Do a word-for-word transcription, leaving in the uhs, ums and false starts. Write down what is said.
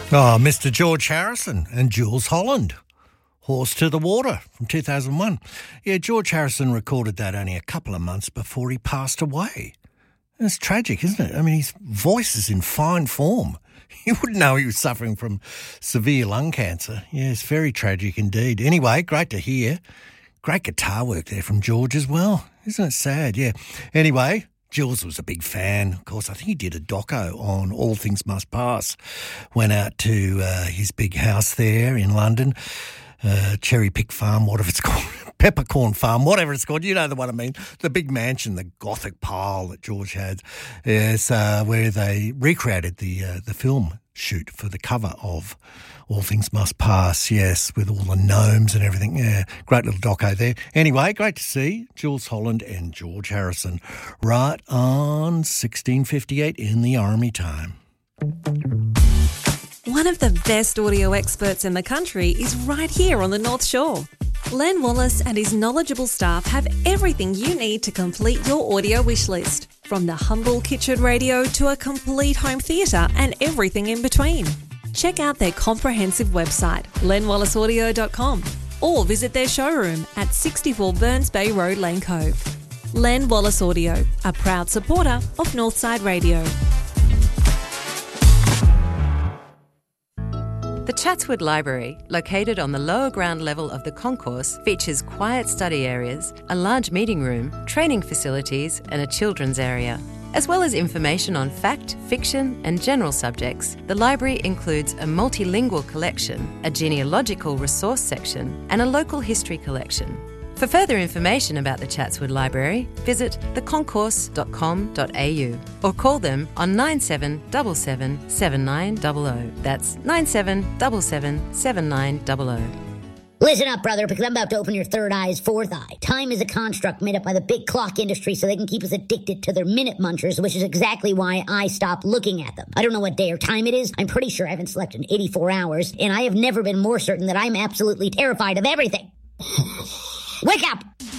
Oh, Mister George Harrison and Jools Holland. Horse to the Water from two thousand one. Yeah, George Harrison recorded that only a couple of months before he passed away. It's tragic, isn't it? I mean, his voice is in fine form. You wouldn't know he was suffering from severe lung cancer. Yeah, it's very tragic indeed. Anyway, great to hear. Great guitar work there from George as well. Isn't it sad? Yeah. Anyway, Jools was a big fan. Of course, I think he did a doco on All Things Must Pass. Went out to uh, his big house there in London, uh, Cherry Pick Farm, whatever it's called, Peppercorn Farm, whatever it's called. You know the one I mean. The big mansion, the Gothic pile that George had. Yes, uh, where they recreated the uh, the film shoot for the cover of All Things Must Pass, yes, with all the gnomes and everything. Yeah, great little doco there. Anyway, great to see Jools Holland and George Harrison right on sixteen fifty-eight in the Army time. One of the best audio experts in the country is right here on the North Shore. Len Wallace and his knowledgeable staff have everything you need to complete your audio wish list, from the humble kitchen radio to a complete home theatre and everything in between. Check out their comprehensive website, len wallace audio dot com, or visit their showroom at sixty-four Burns Bay Road, Lane Cove. Len Wallace Audio, a proud supporter of Northside Radio. The Chatswood Library, located on the lower ground level of the concourse, features quiet study areas, a large meeting room, training facilities, and a children's area. As well as information on fact, fiction, and general subjects, the library includes a multilingual collection, a genealogical resource section, and a local history collection. For further information about the Chatswood Library, visit the concourse dot com dot a u or call them on nine seven seven seven seven nine zero zero. That's nine seven seven seven seven nine zero zero. Listen up, brother, because I'm about to open your third eye's fourth eye. Time is a construct made up by the big clock industry so they can keep us addicted to their minute munchers, which is exactly why I stopped looking at them. I don't know what day or time it is. I'm pretty sure I haven't slept in eighty-four hours, and I have never been more certain that I'm absolutely terrified of everything. Wake up!